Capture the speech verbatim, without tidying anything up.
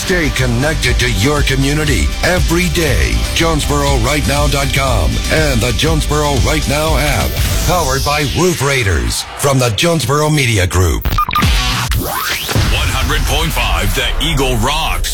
Stay connected to your community every day. Jonesboro Right Now dot com and the Jonesboro Right Now app. Powered by Roof Raiders from the Jonesboro Media Group. one hundred point five The Eagle rocks.